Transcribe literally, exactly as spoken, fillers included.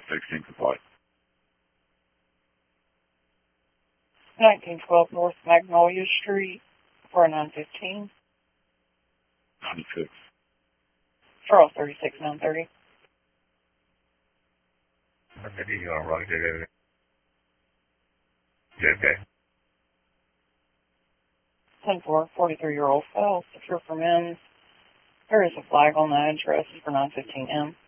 sixteen complied. nineteen twelve North Magnolia Street for a nine fifteen. ninety-six. Charles thirty-six nine thirty. Okay, you all right there? Okay. ten four, forty-three-year-old fell, secure for men's. There is a flag on the address for nine fifteen M.